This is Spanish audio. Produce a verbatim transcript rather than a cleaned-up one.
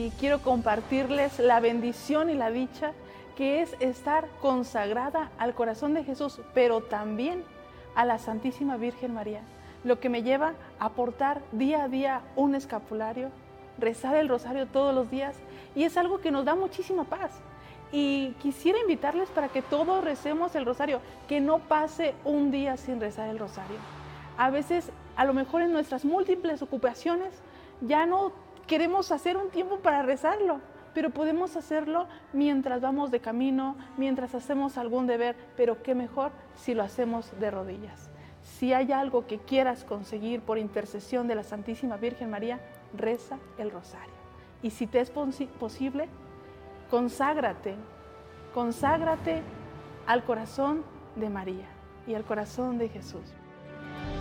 y quiero compartirles la bendición y la dicha que es estar consagrada al corazón de Jesús, pero también a la Santísima Virgen María, lo que me lleva a portar día a día un escapulario, rezar el rosario todos los días, y es algo que nos da muchísima paz. Y quisiera invitarles para que todos recemos el rosario, que no pase un día sin rezar el rosario. A veces, a lo mejor en nuestras múltiples ocupaciones, ya no queremos hacer un tiempo para rezarlo, pero podemos hacerlo mientras vamos de camino, mientras hacemos algún deber, pero qué mejor si lo hacemos de rodillas. Si hay algo que quieras conseguir por intercesión de la Santísima Virgen María, reza el rosario. Y si te es posible, conságrate, conságrate al corazón de María y al corazón de Jesús.